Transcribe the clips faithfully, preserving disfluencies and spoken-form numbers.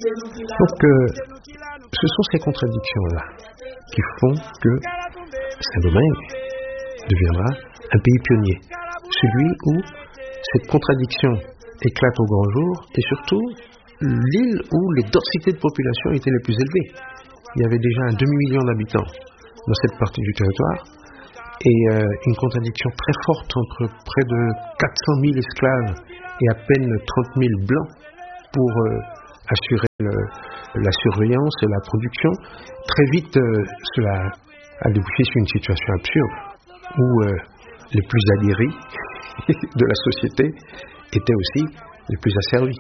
Donc, euh, ce sont ces contradictions-là qui font que Saint-Domingue deviendra un pays pionnier. Celui où cette contradiction éclate au grand jour et surtout l'île où les densités de population étaient les plus élevées. Il y avait déjà un demi-million d'habitants dans cette partie du territoire et euh, une contradiction très forte entre près de quatre cent mille esclaves et à peine trente mille blancs pour euh, assurer le, la surveillance et la production. Très vite, euh, cela a débouché sur une situation absurde où euh, les plus aguerris de la société étaient aussi les plus asservis.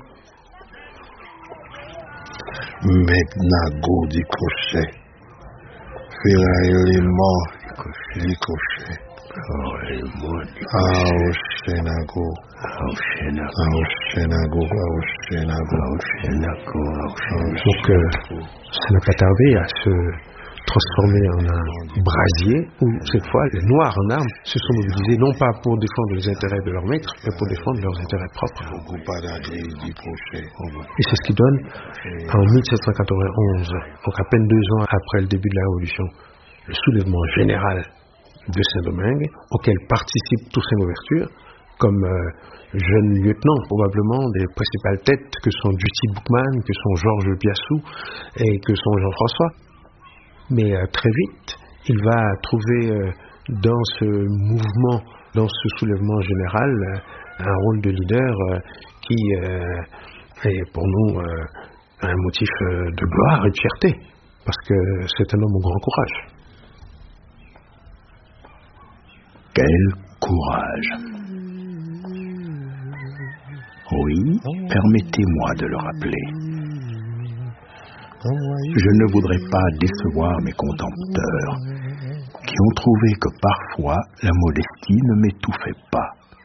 Megnago dit crochet. Finalement, dit crochet. Aoshenago. Aoshenago. Aoshenago. Donc, euh, ça n'a pas tardé à se transformé en un brasier où, cette fois, les Noirs en armes se sont mobilisés non pas pour défendre les intérêts de leur maître, mais pour défendre leurs intérêts propres. Et c'est ce qui donne, en mille sept cent quatre-vingt-onze, donc à peine deux ans après le début de la Révolution, le soulèvement général de Saint-Domingue, auquel participent tous ces ouvertures, comme euh, jeunes lieutenants, probablement des principales têtes que sont Dutty Boukman, que sont Georges Piassou et que sont Jean-François. Mais euh, très vite, il va trouver euh, dans ce mouvement, dans ce soulèvement général, euh, un rôle de leader euh, qui euh, est pour nous euh, un motif euh, de gloire et de fierté, parce que c'est un homme au grand courage. Quel courage! Oui, permettez-moi de le rappeler. Je ne voudrais pas décevoir mes contempteurs qui ont trouvé que parfois la modestie ne m'étouffait pas.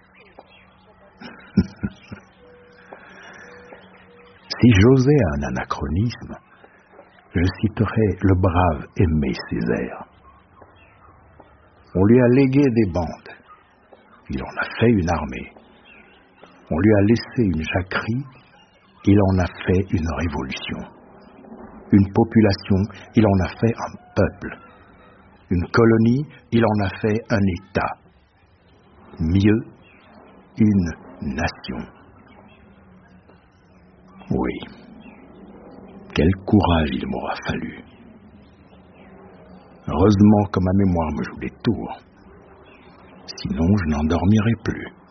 Si j'osais un anachronisme, je citerais le brave Aimé Césaire. On lui a légué des bandes, il en a fait une armée. On lui a laissé une jacquerie, il en a fait une révolution. Une population, il en a fait un peuple. Une colonie, il en a fait un État. Mieux, une nation. Oui, quel courage il m'aura fallu. Heureusement que ma mémoire me joue des tours. Sinon, je n'en dormirai plus.